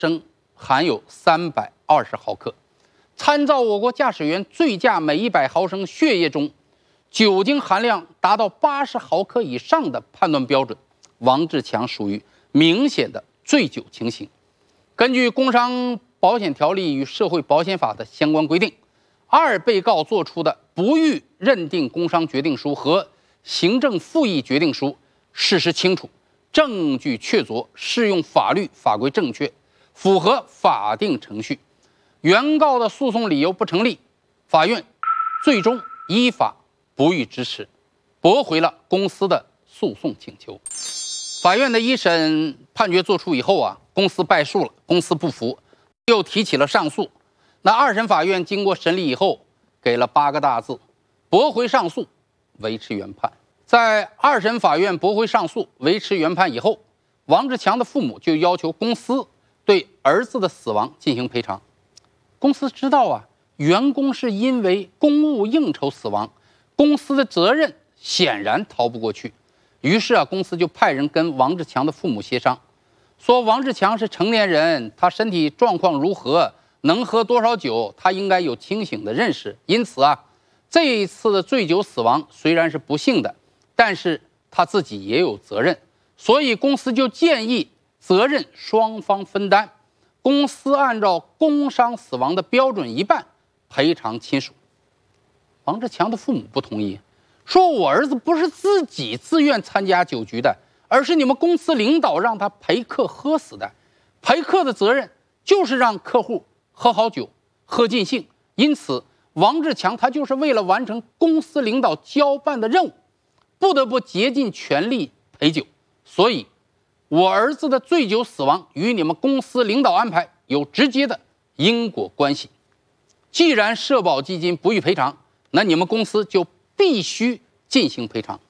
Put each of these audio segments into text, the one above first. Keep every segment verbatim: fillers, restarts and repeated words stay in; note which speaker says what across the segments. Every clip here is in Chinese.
Speaker 1: 升含有三百二十毫克。参照我国驾驶员醉驾每一百毫升血液中酒精含量达到八十毫克以上的判断标准，王志强属于明显的醉酒情形。根据工伤保险条例与社会保险法的相关规定，二被告作出的不予认定工伤决定书和行政复议决定书事实清楚，证据确凿，适用法律法规正确，符合法定程序，原告的诉讼理由不成立，法院最终依法不予支持，驳回了公司的诉讼请求。法院的一审判决作出以后啊，公司败诉了，公司不服，又提起了上诉。那二审法院经过审理以后，给了八个大字：驳回上诉，维持原判。在二审法院驳回上诉、维持原判以后，王志强的父母就要求公司对儿子的死亡进行赔偿。公司知道啊，员工是因为公务应酬死亡，公司的责任显然逃不过去。于是啊，公司就派人跟王志强的父母协商，说王志强是成年人，他身体状况如何，能喝多少酒，他应该有清醒的认识。因此啊，这一次的醉酒死亡虽然是不幸的，但是他自己也有责任，所以公司就建议责任双方分担，公司按照工伤死亡的标准一半赔偿亲属。王志强的父母不同意，说我儿子不是自己自愿参加酒局的，而是你们公司领导让他陪客喝死的，陪客的责任就是让客户喝好酒，喝尽兴。因此王志强他就是为了完成公司领导交办的任务，不得不竭尽全力陪酒。所以我儿子的醉酒死亡与你们公司领导安排有直接的因果关系。既然社保基金不予赔偿，那你们公司就必须进行赔偿。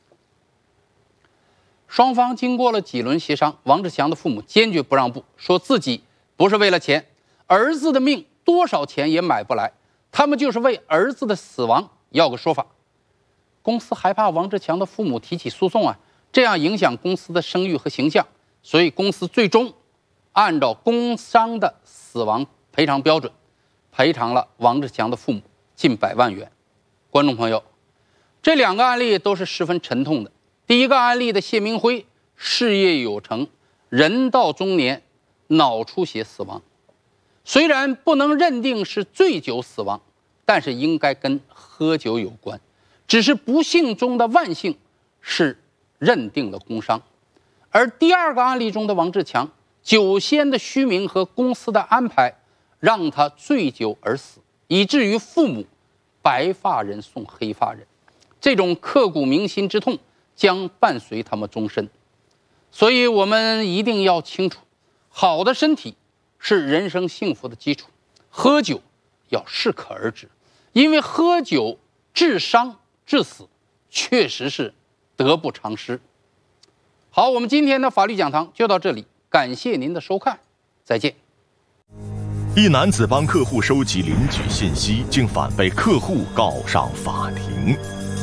Speaker 1: 双方经过了几轮协商，王志强的父母坚决不让步，说自己不是为了钱，儿子的命多少钱也买不来，他们就是为儿子的死亡要个说法。公司害怕王志强的父母提起诉讼啊，这样影响公司的声誉和形象，所以公司最终按照工伤的死亡赔偿标准，赔偿了王志强的父母近百万元。观众朋友，这两个案例都是十分沉痛的。第一个案例的谢明辉事业有成，人到中年，脑出血死亡，虽然不能认定是醉酒死亡，但是应该跟喝酒有关，只是不幸中的万幸是认定了工伤。而第二个案例中的王志强，酒仙的虚名和公司的安排让他醉酒而死，以至于父母白发人送黑发人，这种刻骨铭心之痛将伴随他们终身。所以我们一定要清楚，好的身体是人生幸福的基础，喝酒要适可而止，因为喝酒致伤致死确实是得不偿失。好，我们今天的法律讲堂就到这里，感谢您的收看，再见。
Speaker 2: 一男子帮客户收集邻居信息，竟反被客户告上法庭。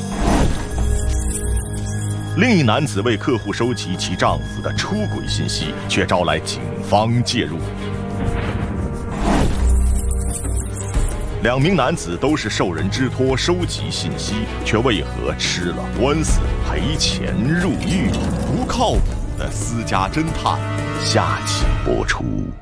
Speaker 2: 另一男子为客户收集其丈夫的出轨信息，却招来警方介入。两名男子都是受人之托收集信息，却为何吃了官司、赔钱入狱？不靠谱的私家侦探，下期播出。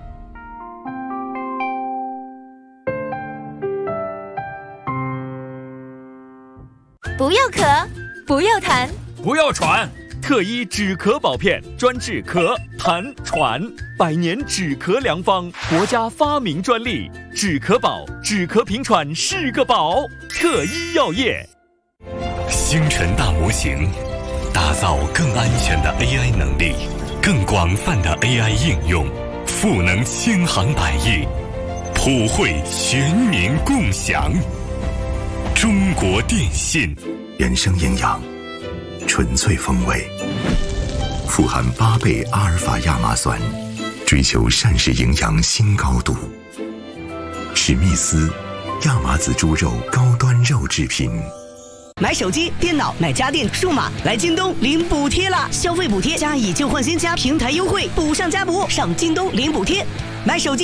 Speaker 3: 不要咳，不要痰，
Speaker 4: 不要喘，特医止咳宝片专治咳、痰、喘，百年止咳良方，国家发明专利，止咳宝，止咳平喘是个宝。特医药业，
Speaker 5: 星辰大模型，打造更安全的 A I 能力，更广泛的 A I 应用，赋能千行百业，普惠全民共享。中国电信，
Speaker 6: 人生营养，纯粹风味，富含八倍阿尔法亚麻酸，追求膳食营养新高度。史密斯亚麻籽猪肉高端肉制品。
Speaker 7: 买手机、电脑、买家电、数码，来京东领补贴啦！消费补贴加以旧换新加平台优惠，补上加补，上京东领补贴。买手机。